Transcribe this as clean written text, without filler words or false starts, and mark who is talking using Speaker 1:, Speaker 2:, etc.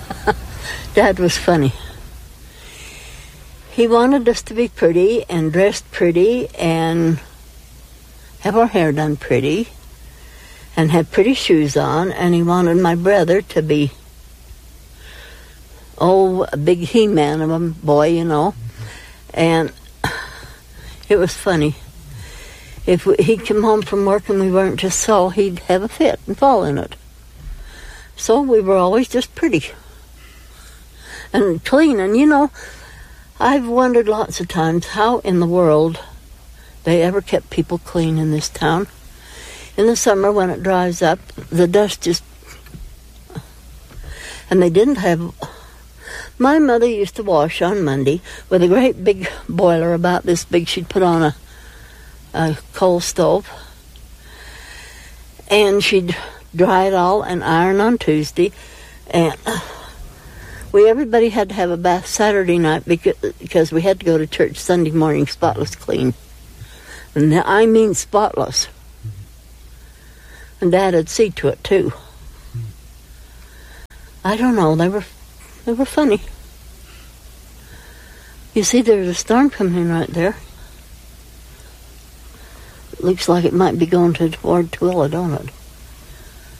Speaker 1: Dad was funny. He wanted us to be pretty and dressed pretty and have our hair done pretty and have pretty shoes on, and he wanted my brother to be, a big he-man of a boy, and it was funny. If he'd come home from work and we weren't just so, he'd have a fit and fall in it. So we were always just pretty and clean. And, I've wondered lots of times how in the world they ever kept people clean in this town. In the summer when it dries up, the dust just... And they didn't have... My mother used to wash on Monday with a great big boiler about this big she'd put on a coal stove. And she'd dry it all and iron on Tuesday. And everybody had to have a bath Saturday night because we had to go to church Sunday morning spotless clean. And I mean spotless. And Dad would see to it too. I don't know, they were funny. You see, there's a storm coming in right there. It looks like it might be going toward Tooele, don't it?